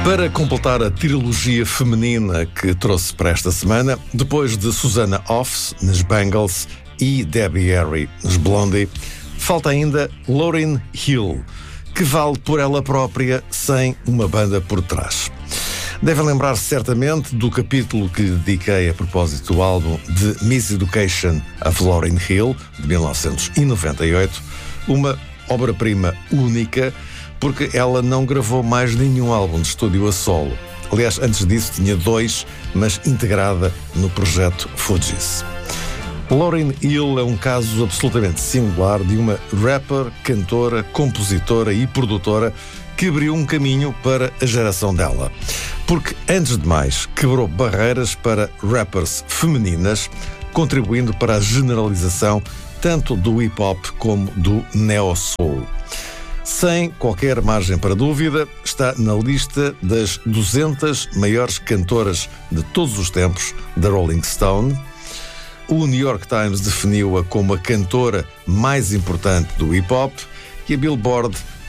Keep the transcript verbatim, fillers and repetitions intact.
Para completar a trilogia feminina que trouxe para esta semana, depois de Susanna Hoffs, nos Bangles, e Debbie Harry, nos Blondie, falta ainda Lauryn Hill, que vale por ela própria sem uma banda por trás. Devem lembrar-se certamente do capítulo que dediquei a propósito do álbum The Miseducation of Lauryn Hill, de mil novecentos e noventa e oito, uma obra-prima única, porque ela não gravou mais nenhum álbum de estúdio a solo. Aliás, antes disso tinha dois, mas integrada no projeto Fugees. Lauryn Hill é um caso absolutamente singular de uma rapper, cantora, compositora e produtora que abriu um caminho para a geração dela. Porque, antes de mais, quebrou barreiras para rappers femininas, contribuindo para a generalização tanto do hip-hop como do neo-soul. Sem qualquer margem para dúvida, está na lista das duzentas maiores cantoras de todos os tempos da Rolling Stone. O New York Times definiu-a como a cantora mais importante do hip-hop e a Billboard